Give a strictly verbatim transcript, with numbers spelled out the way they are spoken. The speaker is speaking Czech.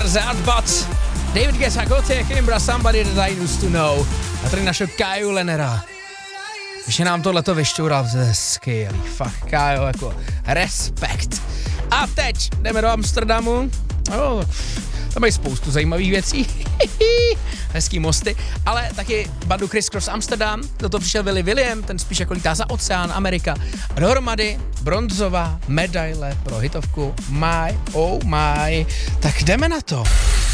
That But, David Guetta, Gotye, Kimbra, Somebody That I Used To Know. A tady našel Kaju Lennera. Když nám tohleto vyšťoural, to je skvělý, fakt, Kajo, jako respekt. A teď jdeme do Amsterdamu. Oh, tam mají spoustu zajímavých věcí. Hezký mosty, ale taky bandu Criss Cross Amsterdam, do toho přišel Willy William, ten spíš jako lítá za oceán, Amerika. A dohromady bronzová medaile pro hitovku My Oh My. Tak jdeme na to.